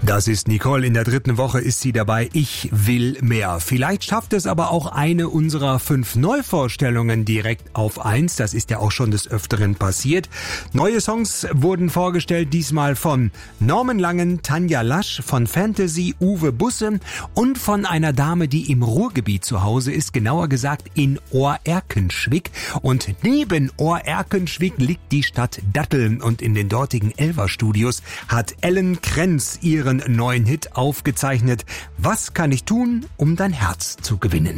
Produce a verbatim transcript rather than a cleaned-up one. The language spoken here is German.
Das ist Nicole. In der dritten Woche ist sie dabei. Ich will mehr. Vielleicht schafft es aber auch eine unserer fünf Neuvorstellungen direkt auf eins. Das ist ja auch schon des Öfteren passiert. Neue Songs wurden vorgestellt, diesmal von Norman Langen, Tanja Lasch, von Fantasy, Uwe Busse und von einer Dame, die im Ruhrgebiet zu Hause ist, genauer gesagt in Ohrerkenschwick. Und neben Ohrerkenschwick liegt die Stadt Datteln und in den dortigen Elva-Studios hat Ellen Krenz ihren neuen Hit aufgezeichnet. Was kann ich tun, um dein Herz zu gewinnen?